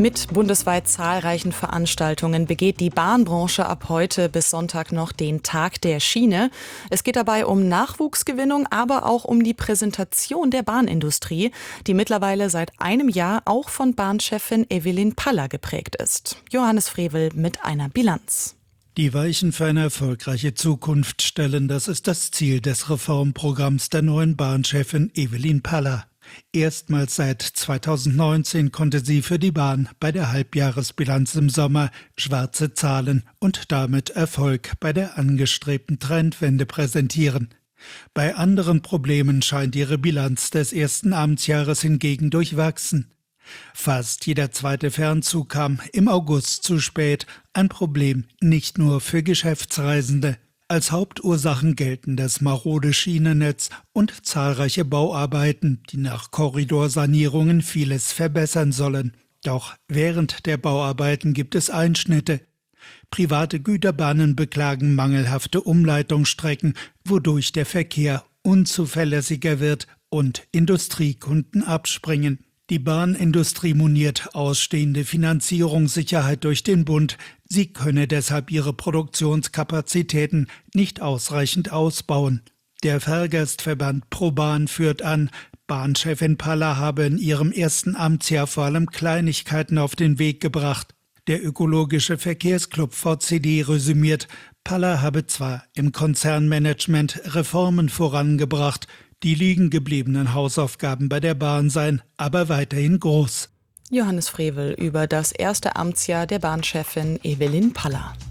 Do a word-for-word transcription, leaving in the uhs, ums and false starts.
Mit bundesweit zahlreichen Veranstaltungen begeht die Bahnbranche ab heute bis Sonntag noch den Tag der Schiene. Es geht dabei um Nachwuchsgewinnung, aber auch um die Präsentation der Bahnindustrie, die mittlerweile seit einem Jahr auch von Bahnchefin Evelyn Paller geprägt ist. Johannes Frevel mit einer Bilanz. Die Weichen für eine erfolgreiche Zukunft stellen, das ist das Ziel des Reformprogramms der neuen Bahnchefin Evelyn Paller. Erstmals seit zweitausendneunzehn konnte sie für die Bahn bei der Halbjahresbilanz im Sommer schwarze Zahlen und damit Erfolg bei der angestrebten Trendwende präsentieren. Bei anderen Problemen scheint ihre Bilanz des ersten Amtsjahres hingegen durchwachsen. Fast jeder zweite Fernzug kam im August zu spät, ein Problem nicht nur für Geschäftsreisende. Als Hauptursachen gelten das marode Schienennetz und zahlreiche Bauarbeiten, die nach Korridorsanierungen vieles verbessern sollen. Doch während der Bauarbeiten gibt es Einschnitte. Private Güterbahnen beklagen mangelhafte Umleitungsstrecken, wodurch der Verkehr unzuverlässiger wird und Industriekunden abspringen. Die Bahnindustrie moniert ausstehende Finanzierungssicherheit durch den Bund. Sie könne deshalb ihre Produktionskapazitäten nicht ausreichend ausbauen. Der Fahrgastverband ProBahn führt an, Bahnchefin Paller habe in ihrem ersten Amtsjahr vor allem Kleinigkeiten auf den Weg gebracht. Der ökologische Verkehrsclub V C D resümiert, Paller habe zwar im Konzernmanagement Reformen vorangebracht, die liegen gebliebenen Hausaufgaben bei der Bahn seien aber weiterhin groß. Johannes Frevel über das erste Amtsjahr der Bahnchefin Evelyn Paller.